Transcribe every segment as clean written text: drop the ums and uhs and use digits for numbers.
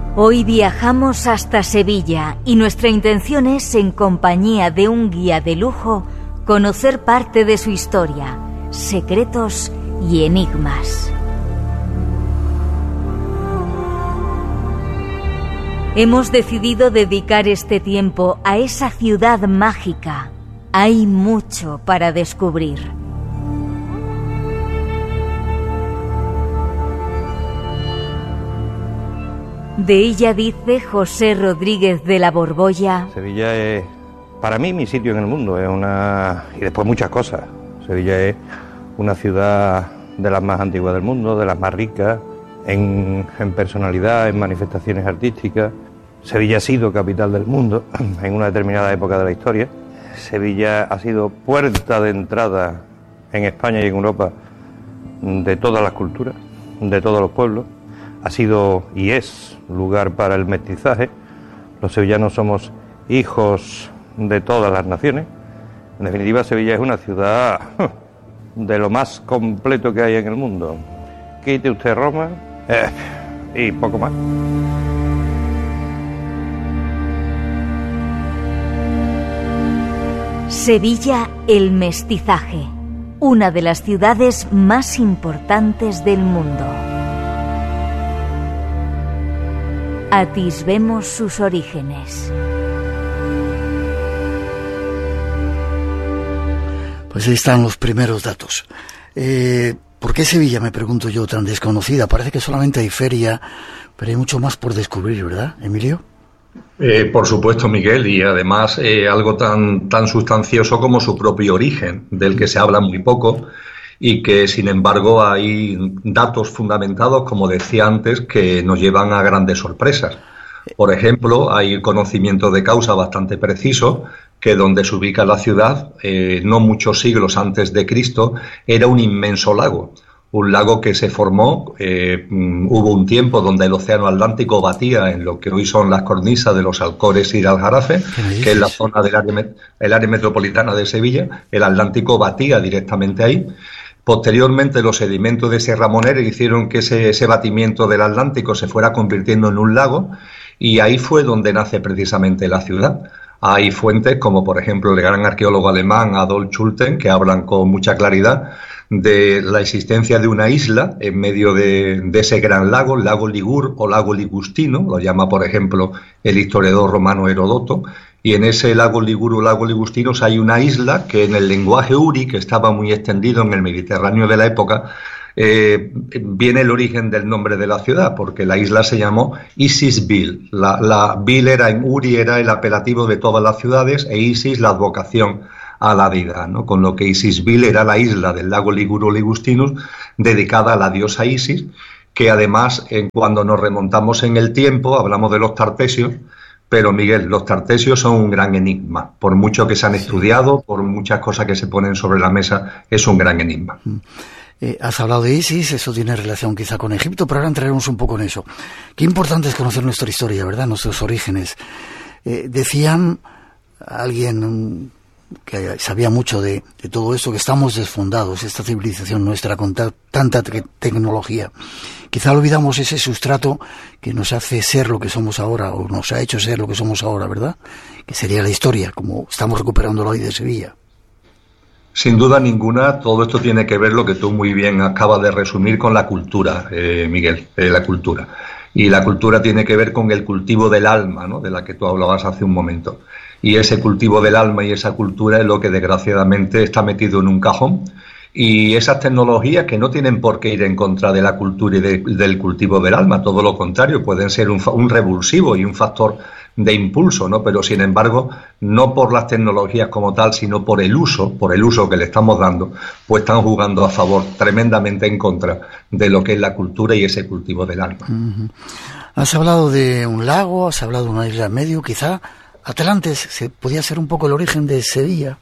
Hoy viajamos hasta Sevilla y nuestra intención es, en compañía de un guía de lujo, conocer parte de su historia, secretos y enigmas. Hemos decidido dedicar este tiempo a esa ciudad mágica. Hay mucho para descubrir. De ella dice José Rodríguez de la Borbolla: Sevilla es, para mí, mi sitio en el mundo. Y después muchas cosas. Sevilla es una ciudad de las más antiguas del mundo, de las más ricas, en personalidad, en manifestaciones artísticas. Sevilla ha sido capital del mundo en una determinada época de la historia. Sevilla ha sido puerta de entrada en España y en Europa de todas las culturas, de todos los pueblos. Ha sido y es lugar para el mestizaje. Los sevillanos somos hijos de todas las naciones. En definitiva, Sevilla es una ciudad de lo más completo que hay en el mundo. Quite usted Roma y poco más. Sevilla, el mestizaje, una de las ciudades más importantes del mundo. Atisbemos sus orígenes. Pues ahí están los primeros datos. ¿Por qué Sevilla, me pregunto yo, tan desconocida? Parece que solamente hay feria, pero hay mucho más por descubrir, ¿verdad, Emilio? Por supuesto, Miguel, y además algo tan sustancioso como su propio origen, del que se habla muy poco y que, sin embargo, hay datos fundamentados, como decía antes, que nos llevan a grandes sorpresas. Por ejemplo, hay conocimiento de causa bastante preciso, que donde se ubica la ciudad, no muchos siglos antes de Cristo, era un inmenso lago. Un lago que se formó, hubo un tiempo donde el océano Atlántico batía en lo que hoy son las cornisas de los Alcores y de Aljarafe, que es la zona del área metropolitana de Sevilla. El Atlántico batía directamente ahí. Posteriormente, los sedimentos de Sierra Monera hicieron que ese batimiento del Atlántico se fuera convirtiendo en un lago, y ahí fue donde nace precisamente la ciudad. Hay fuentes como, por ejemplo, el gran arqueólogo alemán Adolf Schulten, que hablan con mucha claridad de la existencia de una isla en medio de ese gran lago, el lago Ligur o lago Ligustino, lo llama, por ejemplo, el historiador romano Heródoto. Y en ese lago Ligur o lago Ligustinos hay una isla que, en el lenguaje uri, que estaba muy extendido en el Mediterráneo de la época, viene el origen del nombre de la ciudad, porque la isla se llamó Isisbil. La Bil era, en uri, era el apelativo de todas las ciudades, e Isis la advocación a la deidad, ¿no? Con lo que Isisbil era la isla del lago Ligur o Ligustinus, dedicada a la diosa Isis, que además, cuando nos remontamos en el tiempo, hablamos de los tartesios. Pero, Miguel, los tartesios son un gran enigma. Por mucho que se han estudiado, por muchas cosas que se ponen sobre la mesa, es un gran enigma. Has hablado de Isis, eso tiene relación quizá con Egipto, pero ahora entraremos un poco en eso. Qué importante es conocer nuestra historia, ¿verdad? Nuestros orígenes. Decían alguien que sabía mucho de todo esto, que estamos desfondados, esta civilización nuestra con tanta tecnología. Quizá olvidamos ese sustrato que nos hace ser lo que somos ahora, o nos ha hecho ser lo que somos ahora, ¿verdad? Que sería la historia, como estamos recuperándolo hoy de Sevilla. Sin duda ninguna, todo esto tiene que ver, lo que tú muy bien acabas de resumir, con la cultura, Miguel, la cultura. Y la cultura tiene que ver con el cultivo del alma, ¿no?, de la que tú hablabas hace un momento. Y ese cultivo del alma y esa cultura es lo que desgraciadamente está metido en un cajón. Y esas tecnologías, que no tienen por qué ir en contra de la cultura y del cultivo del alma, todo lo contrario, pueden ser un revulsivo y un factor de impulso, ¿no? Pero, sin embargo, no por las tecnologías como tal, sino por el uso que le estamos dando, pues están jugando a favor, tremendamente en contra de lo que es la cultura y ese cultivo del alma. Uh-huh. Has hablado de un lago, has hablado de una isla en medio, quizá Atlantes podía ser un poco el origen de Sevilla.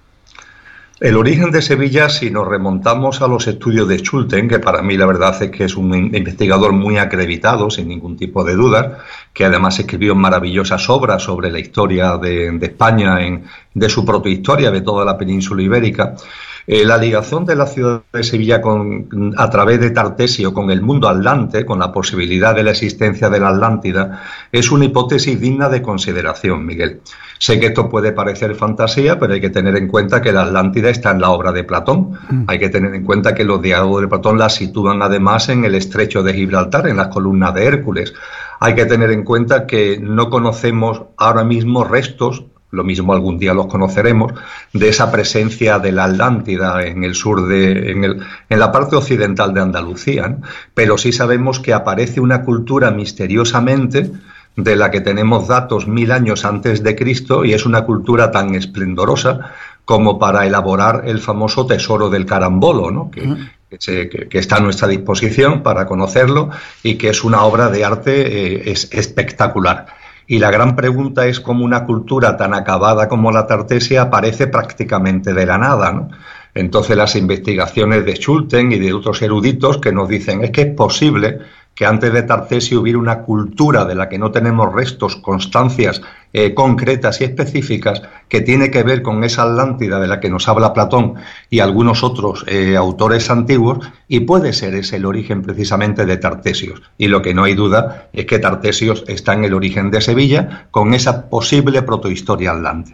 El origen de Sevilla, si nos remontamos a los estudios de Schulten, que para mí la verdad es que es un investigador muy acreditado, sin ningún tipo de duda, que además escribió maravillosas obras sobre la historia de España, de su protohistoria, de toda la península ibérica. La ligación de la ciudad de Sevilla a través de Tartesio con el mundo atlante, con la posibilidad de la existencia de la Atlántida, es una hipótesis digna de consideración, Miguel. Sé que esto puede parecer fantasía, pero hay que tener en cuenta que la Atlántida está en la obra de Platón. Hay que tener en cuenta que los diálogos de Platón la sitúan además en el estrecho de Gibraltar, en las columnas de Hércules. Hay que tener en cuenta que no conocemos ahora mismo restos, lo mismo algún día los conoceremos, de esa presencia de la Atlántida en el sur en la parte occidental de Andalucía, ¿no? Pero sí sabemos que aparece una cultura misteriosamente de la que tenemos datos 1000 años antes de Cristo, y es una cultura tan esplendorosa como para elaborar el famoso tesoro del carambolo, ¿no? Que está a nuestra disposición para conocerlo, y que es una obra de arte espectacular. Y la gran pregunta es cómo una cultura tan acabada como la tartesia aparece prácticamente de la nada, ¿no? Entonces las investigaciones de Schulten y de otros eruditos que nos dicen es que es posible que antes de Tartesio hubiera una cultura de la que no tenemos restos, constancias concretas y específicas, que tiene que ver con esa Atlántida de la que nos habla Platón y algunos otros autores antiguos, y puede ser ese el origen precisamente de Tartesios. Y lo que no hay duda es que Tartesios está en el origen de Sevilla, con esa posible protohistoria atlante.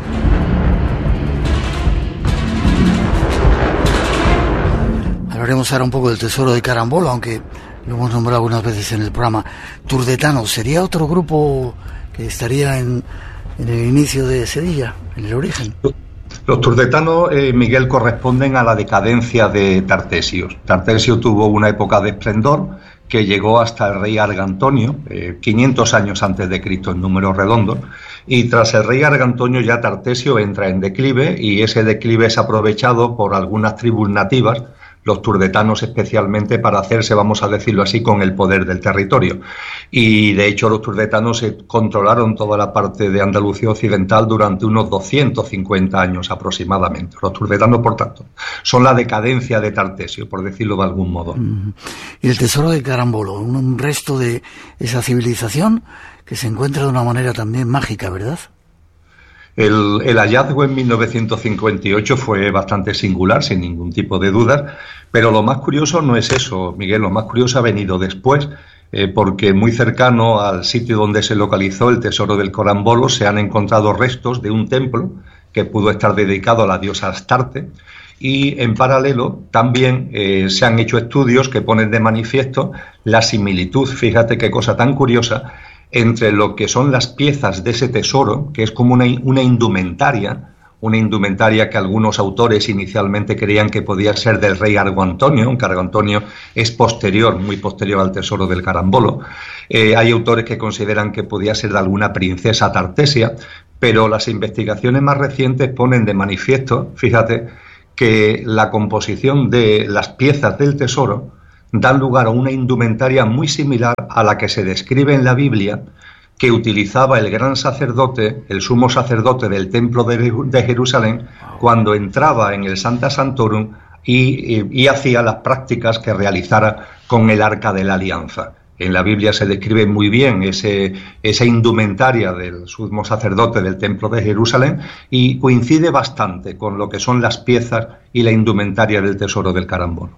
Hablaremos ahora un poco del tesoro de Carambolo, aunque lo hemos nombrado algunas veces en el programa. Turdetanos, ¿sería otro grupo que estaría en el inicio de Sevilla, en el origen? Los turdetanos, Miguel, corresponden a la decadencia de Tartesios. Tartesio tuvo una época de esplendor que llegó hasta el rey Argantonio, 500 años antes de Cristo en números redondos, y tras el rey Argantonio ya Tartesio entra en declive, y ese declive es aprovechado por algunas tribus nativas, los turdetanos especialmente, para hacerse, vamos a decirlo así, con el poder del territorio. Y de hecho los turdetanos controlaron toda la parte de Andalucía occidental durante unos 250 años aproximadamente. Los turdetanos, por tanto, son la decadencia de Tartesio, por decirlo de algún modo. Y el tesoro de Carambolo, un resto de esa civilización que se encuentra de una manera también mágica, ¿verdad? El hallazgo en 1958 fue bastante singular, sin ningún tipo de dudas, pero lo más curioso no es eso, Miguel, lo más curioso ha venido después, porque muy cercano al sitio donde se localizó el tesoro del Carambolo se han encontrado restos de un templo que pudo estar dedicado a la diosa Astarte, y en paralelo también se han hecho estudios que ponen de manifiesto la similitud, fíjate qué cosa tan curiosa, entre lo que son las piezas de ese tesoro, que es como una indumentaria que algunos autores inicialmente creían que podía ser del rey Argantonio, aunque Argantonio es posterior, muy posterior al tesoro del Carambolo. Hay autores que consideran que podía ser de alguna princesa tartesia, pero las investigaciones más recientes ponen de manifiesto, fíjate, que la composición de las piezas del tesoro dan lugar a una indumentaria muy similar a la que se describe en la Biblia, que utilizaba el gran sacerdote, el sumo sacerdote del templo de Jerusalén, cuando entraba en el Sancta Sanctorum y hacía las prácticas que realizara con el Arca de la Alianza. En la Biblia se describe muy bien esa indumentaria del sumo sacerdote del templo de Jerusalén, y coincide bastante con lo que son las piezas y la indumentaria del tesoro del Carambolo.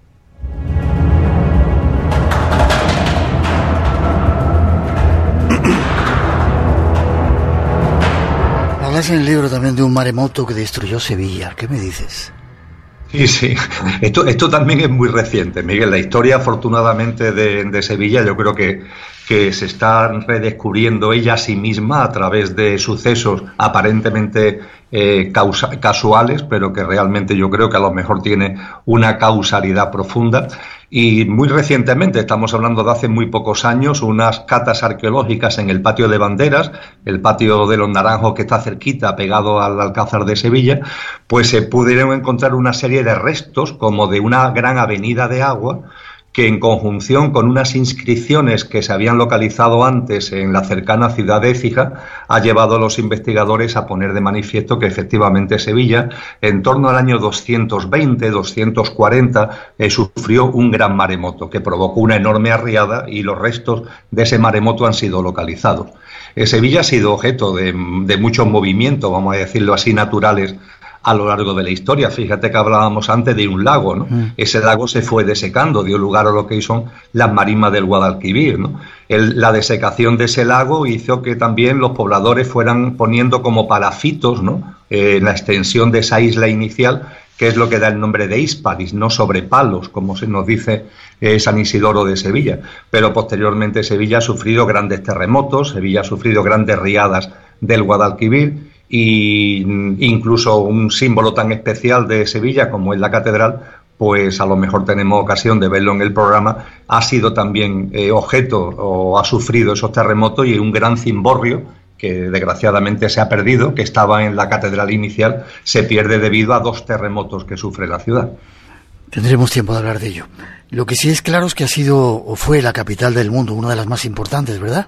Hablas en el libro también de un maremoto que destruyó Sevilla. ¿Qué me dices? Sí. Esto también es muy reciente, Miguel. La historia, afortunadamente, de Sevilla, yo creo que se está redescubriendo ella a sí misma a través de sucesos aparentemente casuales, pero que realmente yo creo que a lo mejor tiene una causalidad profunda. Y muy recientemente, estamos hablando de hace muy pocos años, unas catas arqueológicas en el patio de Banderas, el patio de los Naranjos que está cerquita, pegado al Alcázar de Sevilla, pues se pudieron encontrar una serie de restos como de una gran avenida de agua, que en conjunción con unas inscripciones que se habían localizado antes en la cercana ciudad de Écija, ha llevado a los investigadores a poner de manifiesto que efectivamente Sevilla, en torno al año 220-240, sufrió un gran maremoto que provocó una enorme arriada, y los restos de ese maremoto han sido localizados. Sevilla ha sido objeto de muchos movimientos, vamos a decirlo así, naturales a lo largo de la historia. Fíjate que hablábamos antes de un lago, ¿no? Ese lago se fue desecando, dio lugar a lo que son las marismas del Guadalquivir, ¿no? La desecación de ese lago hizo que también los pobladores fueran poniendo como parafitos, ¿no? En la extensión de esa isla inicial, que es lo que da el nombre de Hispalis, no sobre palos, como se nos dice San Isidoro de Sevilla. Pero posteriormente Sevilla ha sufrido grandes terremotos, Sevilla ha sufrido grandes riadas del Guadalquivir, y incluso un símbolo tan especial de Sevilla como es la catedral, pues a lo mejor tenemos ocasión de verlo en el programa, ha sido también objeto o ha sufrido esos terremotos, y un gran cimborrio que desgraciadamente se ha perdido, que estaba en la catedral inicial, se pierde debido a 2 terremotos que sufre la ciudad. Tendremos tiempo de hablar de ello. Lo que sí es claro es que ha sido o fue la capital del mundo, una de las más importantes, ¿verdad?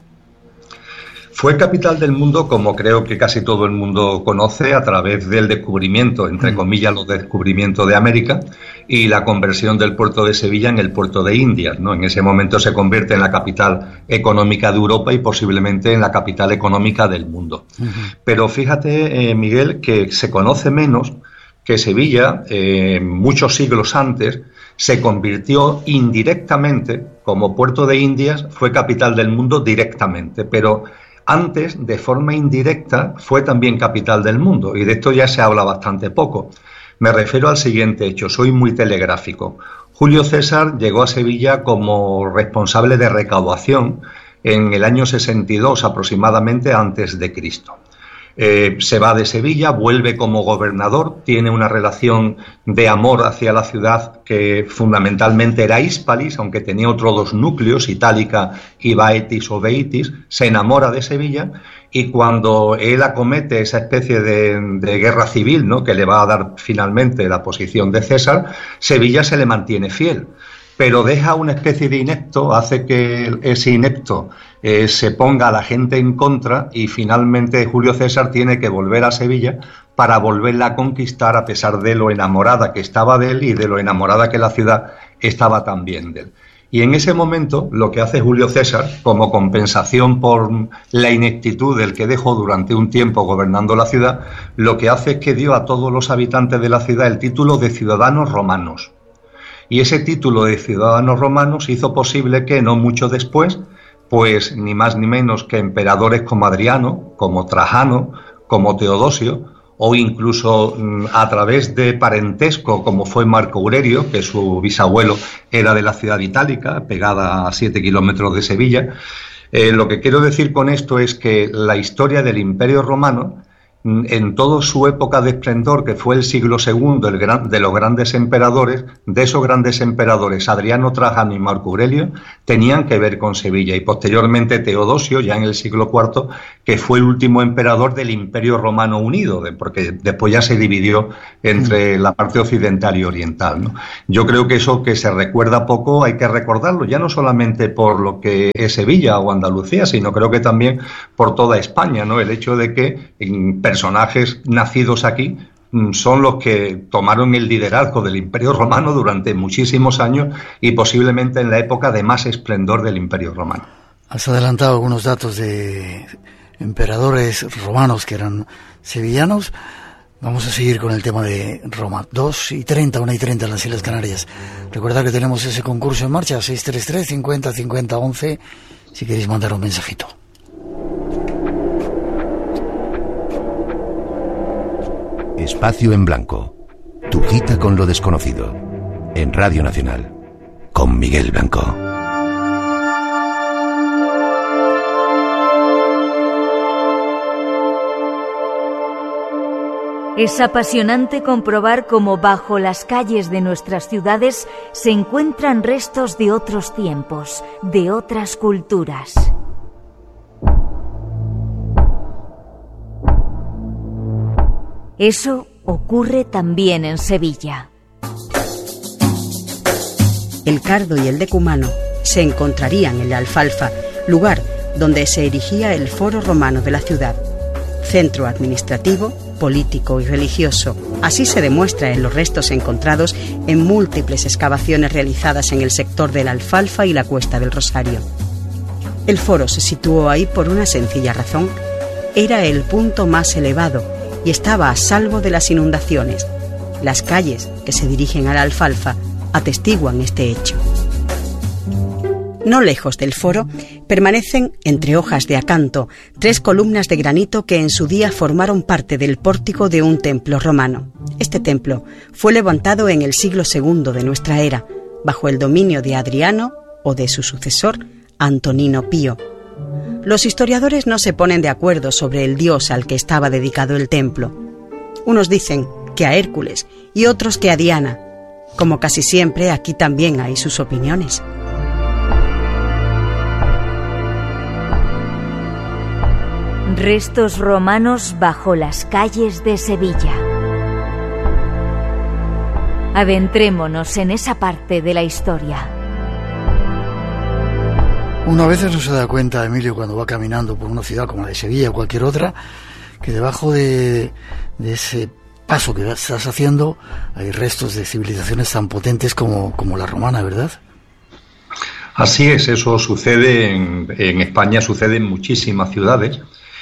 Fue capital del mundo, como creo que casi todo el mundo conoce, a través del descubrimiento, entre comillas, los descubrimientos de América y la conversión del puerto de Sevilla en el puerto de Indias, ¿no? En ese momento se convierte en la capital económica de Europa y posiblemente en la capital económica del mundo. Pero fíjate, Miguel, que se conoce menos que Sevilla, muchos siglos antes, se convirtió indirectamente, como puerto de Indias, fue capital del mundo directamente, pero antes, de forma indirecta, fue también capital del mundo, y de esto ya se habla bastante poco. Me refiero al siguiente hecho, soy muy telegráfico. Julio César llegó a Sevilla como responsable de recaudación en el año 62 aproximadamente antes de Cristo. Se va de Sevilla, vuelve como gobernador, tiene una relación de amor hacia la ciudad que fundamentalmente era Hispalis, aunque tenía otros 2 núcleos, Itálica y Baetis o Beitis, se enamora de Sevilla, y cuando él acomete esa especie de guerra civil, ¿no?, que le va a dar finalmente la posición de César, Sevilla se le mantiene fiel, pero deja una especie de inepto, hace que ese inepto se ponga a la gente en contra, y finalmente Julio César tiene que volver a Sevilla para volverla a conquistar, a pesar de lo enamorada que estaba de él y de lo enamorada que la ciudad estaba también de él. Y en ese momento lo que hace Julio César, como compensación por la ineptitud del que dejó durante un tiempo gobernando la ciudad, lo que hace es que dio a todos los habitantes de la ciudad el título de ciudadanos romanos. Y ese título de ciudadanos romanos hizo posible que, no mucho después, pues ni más ni menos que emperadores como Adriano, como Trajano, como Teodosio, o incluso a través de parentesco como fue Marco Aurelio, que su bisabuelo era de la ciudad itálica, pegada a 7 kilómetros de Sevilla. Lo que quiero decir con esto es que la historia del Imperio Romano, en toda su época de esplendor, que fue el siglo II, de los grandes emperadores, de esos grandes emperadores, Adriano, Trajano y Marco Aurelio, tenían que ver con Sevilla, y posteriormente Teodosio, ya en el siglo IV, que fue el último emperador del Imperio Romano Unido, porque después ya se dividió entre la parte occidental y oriental, ¿no? Yo creo que eso, que se recuerda poco, hay que recordarlo, ya no solamente por lo que es Sevilla o Andalucía, sino creo que también por toda España, ¿no? El hecho de que personajes nacidos aquí son los que tomaron el liderazgo del Imperio Romano durante muchísimos años, y posiblemente en la época de más esplendor del Imperio Romano. Has adelantado algunos datos de emperadores romanos que eran sevillanos. Vamos a seguir con el tema de Roma. 2:30, 1:30 en las Islas Canarias. Recuerda que tenemos ese concurso en marcha, 633 50 50 11, si queréis mandar un mensajito. Espacio en Blanco. Tu cita con lo desconocido. En Radio Nacional. Con Miguel Blanco. Es apasionante comprobar cómo bajo las calles de nuestras ciudades se encuentran restos de otros tiempos, de otras culturas. Eso ocurre también en Sevilla. El cardo y el decumano se encontrarían en la Alfalfa, lugar donde se erigía el foro romano de la ciudad, centro administrativo, político y religioso. Así se demuestra en los restos encontrados en múltiples excavaciones realizadas en el sector de la Alfalfa y la Cuesta del Rosario. El foro se situó ahí por una sencilla razón: era el punto más elevado y estaba a salvo de las inundaciones. Las calles que se dirigen a la Alfalfa atestiguan este hecho. No lejos del foro permanecen, entre hojas de acanto, 3 columnas de granito que en su día formaron parte del pórtico de un templo romano. Este templo fue levantado en el siglo II de nuestra era, bajo el dominio de Adriano o de su sucesor, Antonino Pío. Los historiadores no se ponen de acuerdo sobre el dios al que estaba dedicado el templo. Unos dicen que a Hércules y otros que a Diana. Como casi siempre, aquí también hay sus opiniones. Restos romanos bajo las calles de Sevilla. Adentrémonos en esa parte de la historia. Uno a veces no se da cuenta, Emilio, cuando va caminando por una ciudad como la de Sevilla o cualquier otra, que debajo de ese paso que estás haciendo hay restos de civilizaciones tan potentes como la romana, ¿verdad? Así es, eso sucede en España, sucede en muchísimas ciudades.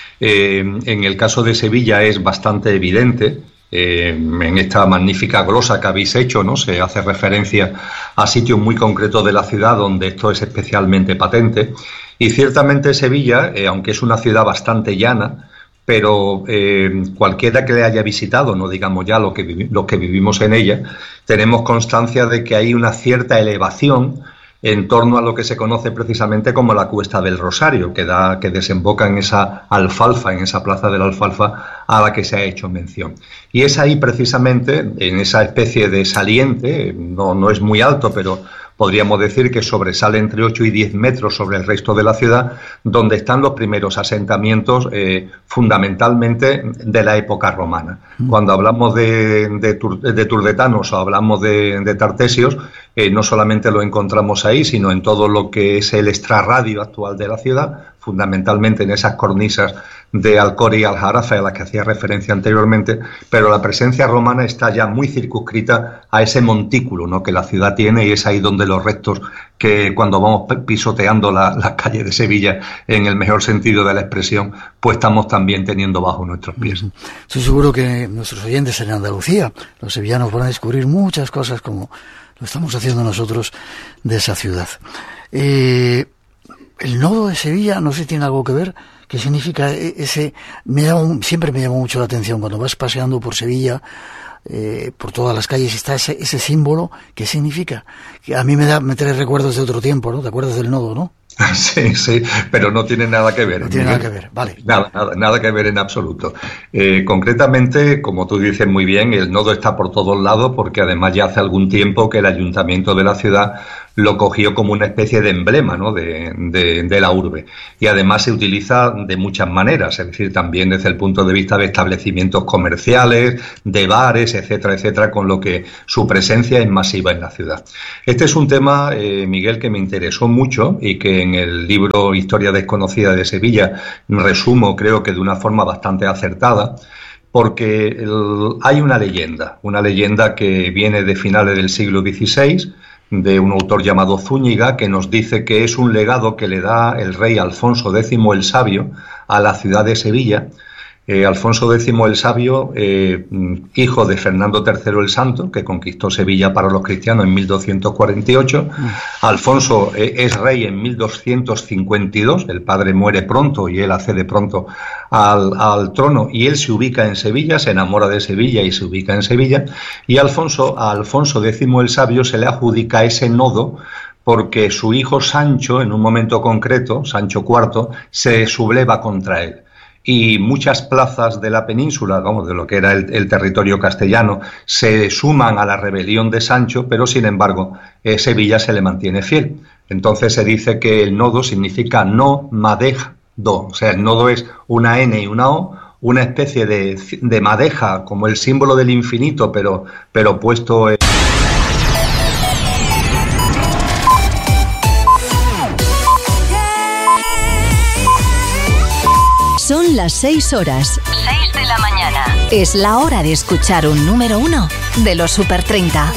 En el caso de Sevilla es bastante evidente. En esta magnífica glosa que habéis hecho, ¿no? Se hace referencia a sitios muy concretos de la ciudad donde esto es especialmente patente. Y ciertamente Sevilla, aunque es una ciudad bastante llana, pero cualquiera que le haya visitado, no digamos ya los que vivimos en ella, tenemos constancia de que hay una cierta elevación en torno a lo que se conoce precisamente como la Cuesta del Rosario, que desemboca en esa Alfalfa, en esa plaza de la Alfalfa a la que se ha hecho mención. Y es ahí precisamente, en esa especie de saliente, no es muy alto, pero podríamos decir que sobresale entre 8 y 10 metros sobre el resto de la ciudad, donde están los primeros asentamientos fundamentalmente de la época romana. Cuando hablamos de turdetanos o hablamos de tartesios, no solamente lo encontramos ahí, sino en todo lo que es el extrarradio actual de la ciudad, fundamentalmente en esas cornisas de Alcora y Aljarafe a las que hacía referencia anteriormente, pero la presencia romana está ya muy circunscrita a ese montículo, ¿no?, que la ciudad tiene, y es ahí donde los restos que cuando vamos pisoteando las calles de Sevilla, en el mejor sentido de la expresión, pues estamos también teniendo bajo nuestros pies. Estoy seguro que nuestros oyentes en Andalucía, los sevillanos, van a descubrir muchas cosas como lo estamos haciendo nosotros de esa ciudad. El nodo de Sevilla, no sé si tiene algo que ver. ¿Qué significa ese? Siempre me llamó mucho la atención cuando vas paseando por Sevilla, por todas las calles, está ese símbolo. ¿Qué significa? Que a mí me trae recuerdos de otro tiempo, ¿no? ¿Te acuerdas del nodo, no? Sí, pero no tiene nada que ver. No tiene nada que ver, vale. Nada que ver en absoluto. Concretamente, como tú dices muy bien, el nodo está por todos lados porque además ya hace algún tiempo que el ayuntamiento de la ciudad lo cogió como una especie de emblema, ¿no?, de la urbe. Y además se utiliza de muchas maneras, es decir, también desde el punto de vista de establecimientos comerciales, de bares, etcétera, etcétera, con lo que su presencia es masiva en la ciudad. Este es un tema, Miguel, que me interesó mucho y que en el libro Historia desconocida de Sevilla resumo, creo que de una forma bastante acertada, porque hay una leyenda que viene de finales del siglo XVI, de un autor llamado Zúñiga, que nos dice que es un legado que le da el rey Alfonso X el Sabio a la ciudad de Sevilla. Alfonso X el Sabio, hijo de Fernando III el Santo, que conquistó Sevilla para los cristianos en 1248. Alfonso es rey en 1252, el padre muere pronto y él accede pronto al trono, y él se ubica en Sevilla, se enamora de Sevilla y se ubica en Sevilla, y a Alfonso X el Sabio se le adjudica ese nodo porque su hijo Sancho, en un momento concreto, Sancho IV, se subleva contra él. Y muchas plazas de la península, vamos, de lo que era el territorio castellano, se suman a la rebelión de Sancho, pero sin embargo Sevilla se le mantiene fiel. Entonces se dice que el nodo significa no madeja do, o sea, el nodo es una N y una O, una especie de madeja, como el símbolo del infinito, pero puesto en... Son las 6 horas. 6 de la mañana. Es la hora de escuchar un número 1 de los Super 30.